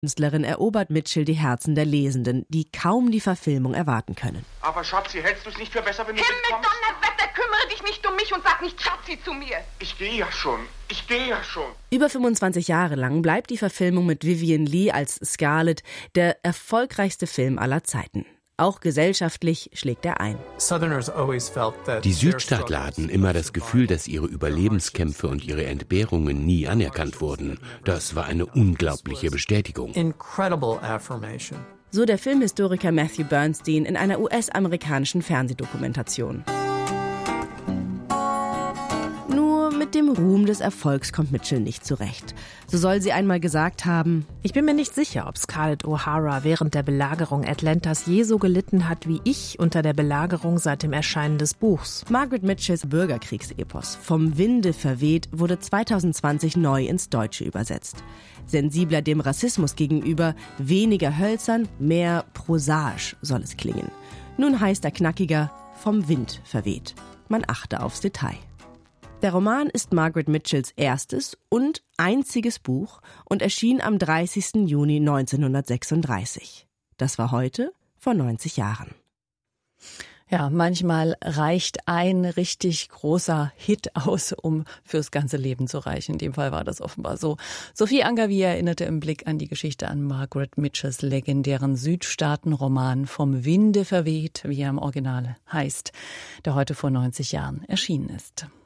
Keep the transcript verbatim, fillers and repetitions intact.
Künstlerin erobert Mitchell die Herzen der Lesenden, die kaum die Verfilmung erwarten können. Aber Schatzi, hältst du es nicht für besser, wenn du Himmel, mitkommst? Donnerwetter, kümmere dich nicht um mich und sag nicht Schatzi zu mir. Ich gehe ja schon. Ich gehe ja schon. Über fünfundzwanzig Jahre lang bleibt die Verfilmung mit Vivien Leigh als Scarlett der erfolgreichste Film aller Zeiten. Auch gesellschaftlich schlägt er ein. Die Südstaatler hatten immer das Gefühl, dass ihre Überlebenskämpfe und ihre Entbehrungen nie anerkannt wurden. Das war eine unglaubliche Bestätigung. So der Filmhistoriker Matthew Bernstein in einer U S-amerikanischen Fernsehdokumentation. Nur mit dem Ruhm des Erfolgs kommt Mitchell nicht zurecht. So soll sie einmal gesagt haben: Ich bin mir nicht sicher, ob Scarlett O'Hara während der Belagerung Atlantas je so gelitten hat wie ich unter der Belagerung seit dem Erscheinen des Buchs. Margaret Mitchells Bürgerkriegsepos Vom Winde verweht wurde zweitausendzwanzig neu ins Deutsche übersetzt. Sensibler dem Rassismus gegenüber, weniger hölzern, mehr prosaisch soll es klingen. Nun heißt er knackiger Vom Wind verweht. Man achte aufs Detail. Der Roman ist Margaret Mitchells erstes und einziges Buch und erschien am dreißigsten Juni neunzehnhundertsechsunddreißig. Das war heute vor neunzig Jahren. Ja, manchmal reicht ein richtig großer Hit aus, um fürs ganze Leben zu reichen. In dem Fall war das offenbar so. Sophie Angerwie erinnerte im Blick an die Geschichte an Margaret Mitchells legendären Südstaaten-Roman Vom Winde verweht, wie er im Original heißt, der heute vor neunzig Jahren erschienen ist.